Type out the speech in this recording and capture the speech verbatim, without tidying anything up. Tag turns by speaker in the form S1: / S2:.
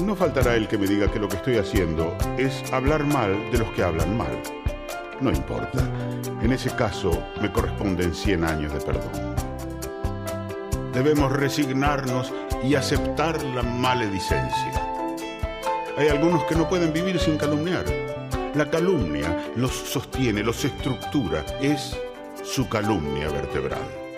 S1: No faltará el que me diga que lo que estoy haciendo es hablar mal de los que hablan mal. No importa. En ese caso me corresponden cien años de perdón. Debemos resignarnos y aceptar la maledicencia. Hay algunos que no pueden vivir sin calumniar. La calumnia los sostiene, los estructura. Es su calumnia vertebral.